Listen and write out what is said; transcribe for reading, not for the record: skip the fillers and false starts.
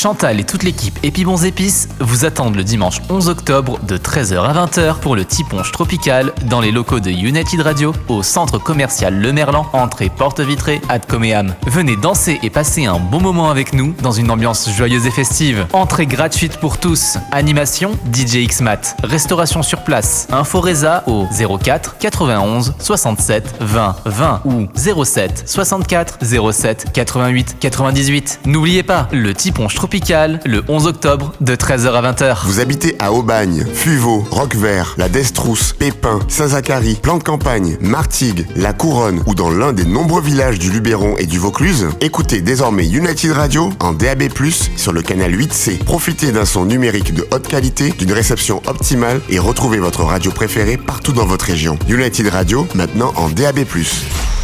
Chantal et toute l'équipe Épibons Épices vous attendent le dimanche 11 octobre de 13h à 20h pour le Tiponche Tropical dans les locaux de United Radio au centre commercial Le Merlan, entrée porte vitrée, Ad Coméam. Venez danser et passer un bon moment avec nous dans une ambiance joyeuse et festive. Entrée gratuite pour tous. Animation DJ Xmat. Restauration sur place. Info Reza au 04 91 67 20 20 ou 07 64 07 88 98. N'oubliez pas, le Tiponche Tropical, le 11 octobre de 13h à 20h. Vous habitez à Aubagne, Fuveau, Roquevert, la Destrousse, Pépin, Saint-Zacharie, Plan de Campagne, Martigues, La Couronne ou dans l'un des nombreux villages du Luberon et du Vaucluse, écoutez désormais United Radio en DAB+, sur le canal 8C. Profitez d'un son numérique de haute qualité, d'une réception optimale et retrouvez votre radio préférée partout dans votre région. United Radio, maintenant en DAB+.